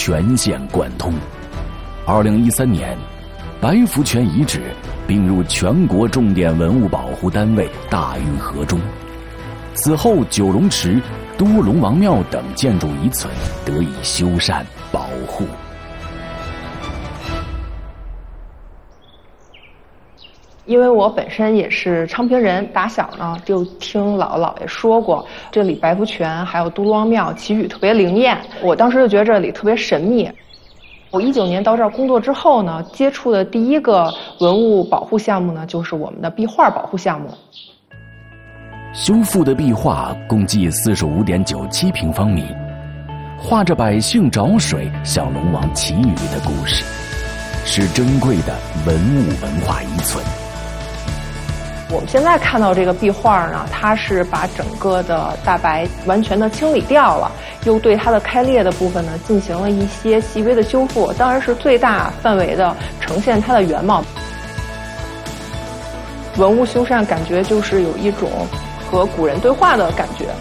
全线贯通。2013年，白福泉遗址并入全国重点文物保护单位大运河中。此后，九龙池、多龙王庙等建筑遗存得以修缮保护。 因为我本身也是昌平人，打小呢就听姥姥姥爷说过，这里白福泉还有都龙王庙祈雨特别灵验，我当时就觉得这里特别神秘。我19年到这儿工作之后呢，接触的第一个文物保护项目呢，就是我们的壁画保护项目。 修复的壁画共计45.97平方米，画着百姓找水向龙王祈雨的故事，是珍贵的文物文化遗存。 我们现在看到这个壁画呢，它是把整个的大白完全的清理掉了，又对它的开裂的部分呢进行了一些细微的修复，当然是最大范围的呈现它的原貌。文物修缮感觉就是有一种和古人对话的感觉。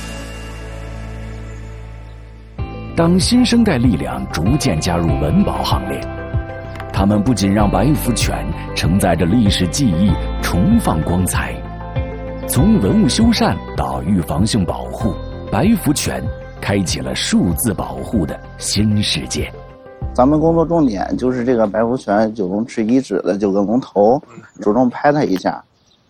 当新生代力量逐渐加入文保行列，他们不仅让白福泉承载着历史记忆重放光彩，从文物修缮到预防性保护，白福泉开启了数字保护的新世界。 咱们工作重点就是这个白福泉九龙池遗址的9个龙头，着重拍它一下。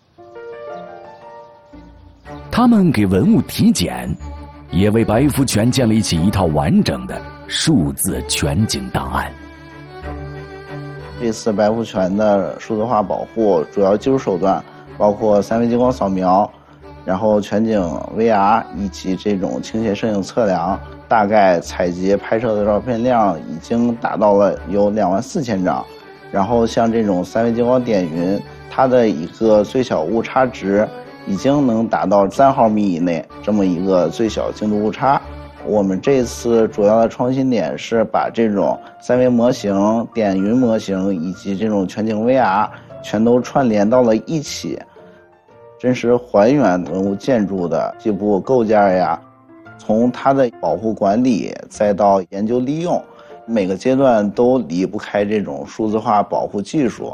他们给文物体检，也为白福泉建立起一套完整的数字全景档案。 这次白福泉的数字化保护主要技术手段包括3维激光扫描，然后全景 VR 以及这种倾斜摄影测量，大概采集拍摄的照片量已经达到了有24000张。然后像这种3维激光点云，它的一个最小误差值已经能达到3毫米以内，这么一个最小精度误差。我们这次主要的创新点是把这种3维模型、点云模型以及这种全景 VR 全都串联到了一起，真实还原文物建筑的基部构件呀，从它的保护管理再到研究利用，每个阶段都离不开这种数字化保护技术。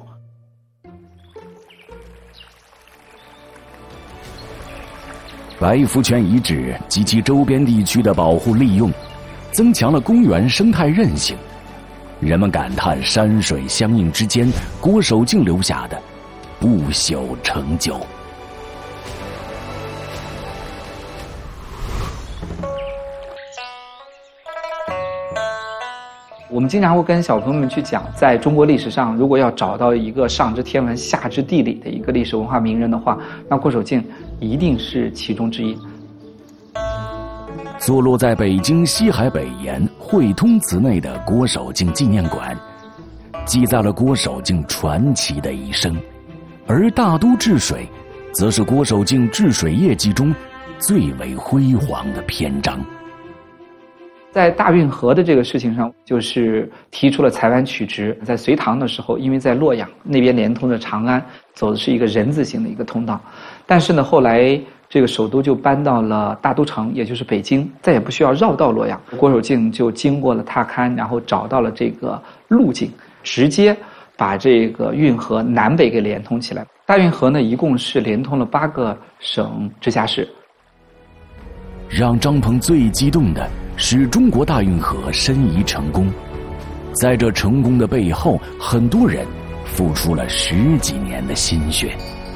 白福泉遗址及其周边地区的保护利用，增强了公园生态韧性。人们感叹山水相映之间，郭守敬留下的不朽成就。 我们经常会跟小朋友们去讲，在中国历史上，如果要找到一个上知天文下知地理的一个历史文化名人的话，那郭守敬一定是其中之一。 坐落在北京西海北沿汇通祠内的郭守敬纪念馆，记载了郭守敬传奇的一生，而大都治水，则是郭守敬治水业绩中最为辉煌的篇章。 在大运河的这个事情上，就是提出了裁湾取直。在隋唐的时候，因为在洛阳那边连通着长安，走的是一个人字形的一个通道，但是呢，后来这个首都就搬到了大都城，也就是北京，再也不需要绕道洛阳。郭守敬就经过了踏勘，然后找到了这个路径，直接把这个运河南北给连通起来。大运河呢，一共是连通了8个省直辖市。 让张鹏最激动的是中国大运河申遗成功，在这成功的背后，很多人付出了10几年的心血。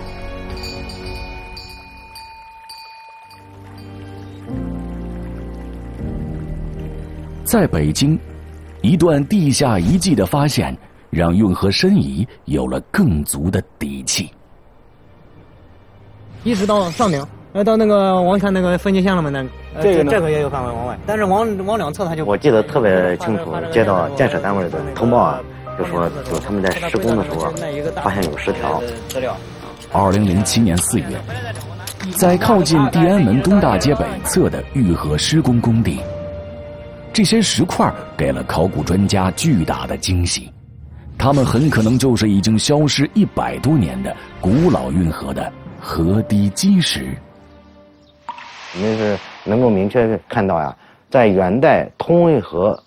在北京，一段地下遗迹的发现，让运河申遗有了更足的底气。 一直到上顶。到那个王泉那个分界线了嘛？这个也有范围往外，但是往两侧它就…… 我记得特别清楚，接到建设单位的通报啊，就说就他们在施工的时候发现有10条。 2007年4月，在靠近地安门东大街北侧的运河施工工地，这些石块给了考古专家巨大的惊喜，它们很可能就是已经消失100多年的古老运河的河堤基石。 我们是能够明确看到呀，在元代通渭河